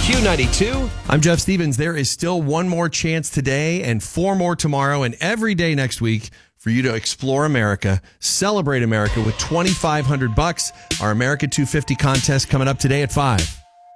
Q92. I'm Jeff Stevens. There is still one more chance today and 4 more tomorrow and every day next week for you to explore America, celebrate America with $2,500. Our America 250 contest coming up today at 5.